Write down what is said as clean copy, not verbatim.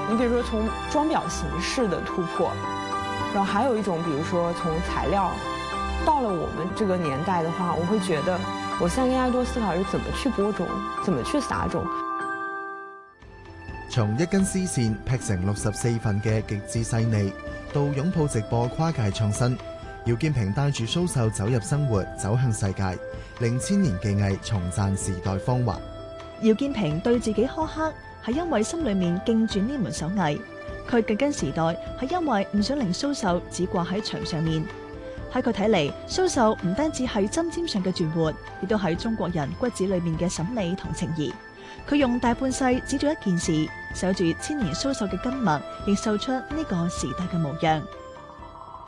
你比如說從裝裱形式的突破，然後還有一種，比如說從材料，到了我們這個年代的話，我會覺得我現在應該多思考是怎麼去播種，怎麼去撒種。 從一根絲線劈成64份嘅極致細膩，到擁抱直播跨界創新，姚建平帶住蘇繡走入生活，走向世界，令千年技藝重綻時代芳華。 姚建平對自己苛刻，係因為心裏面敬轉呢門手藝。佢緊跟時代，係因為唔想令蘇繡只掛喺牆上面。喺佢睇嚟，蘇繡唔單止係針尖上嘅絕活，亦都係中國人骨子裏面嘅審美同情誼。佢用大半世只做一件事，守住千年蘇繡嘅根脈，亦繡出呢個時代嘅模樣。